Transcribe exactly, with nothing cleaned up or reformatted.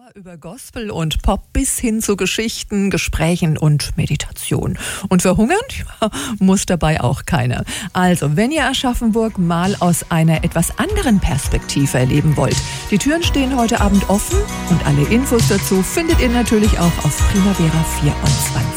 Über Gospel und Pop bis hin zu Geschichten, Gesprächen und Meditation. Und verhungern muss dabei auch keiner. Also, wenn ihr Aschaffenburg mal aus einer etwas anderen Perspektive erleben wollt, die Türen stehen heute Abend offen und alle Infos dazu findet ihr natürlich auch auf Primavera vierundzwanzig.